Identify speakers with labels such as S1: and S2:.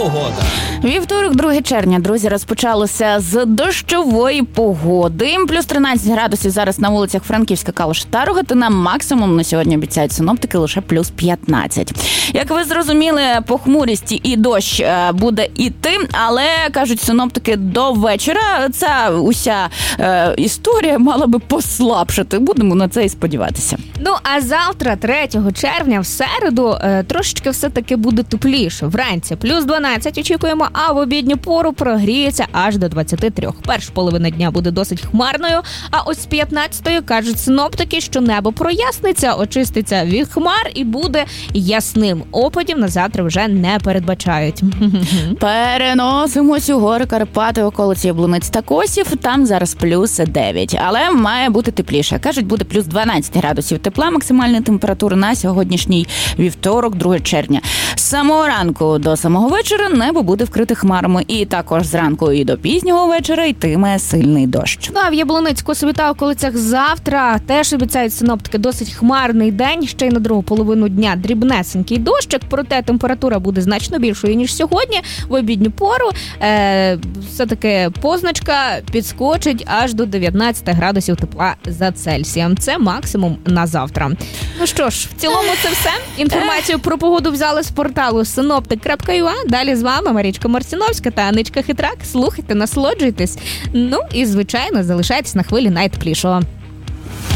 S1: Погода.
S2: Вівторок, 2 червня, друзі, розпочалося з дощової погоди. Плюс 13 градусів зараз на вулицях Франківська, Калуша та Рогатина. Максимум на сьогодні обіцяють синоптики лише плюс 15. Як ви зрозуміли, похмурість і дощ буде іти, але, кажуть синоптики, до вечора ця уся історія мала би послабшати. Будемо на це і сподіватися.
S3: Ну, а завтра, 3 червня, в середу, трошечки все-таки буде тепліше. Вранці плюс 12 очікуємо, а в обідню пору прогріється аж до 23. Перша половина дня буде досить хмарною, а ось з 15-ї кажуть синоптики, що небо проясниться, очиститься від хмар і буде ясним. Опадів на завтра вже не передбачають.
S2: Переносимось у гори Карпати, околиці Яблунець та Косів. Там зараз плюс 9, але має бути тепліше. Кажуть, буде плюс 12 градусів тепла, максимальна температура на сьогоднішній вівторок, 2 червня. З самого ранку до самого вечора небо буде вкрите хмарами. І також зранку і до пізнього вечора йтиме сильний дощ.
S3: Ну, а в Яблунець, Косові та околицях завтра теж обіцяють синоптики досить хмарний день. Ще й на другу половину дня дрібнесенький дощик, проте температура буде значно більшою, ніж сьогодні. В обідню пору все-таки позначка підскочить аж до 19 градусів тепла за Цельсієм. Це максимум на завтра. Ну що ж, в цілому це все. Інформацію про погоду взяли з порталу synoptic.ua. Далі з вами Марічка Марціновська та Аничка Хитрак. Слухайте, насолоджуйтесь. Ну і, звичайно, залишайтесь на хвилі найтеплішого.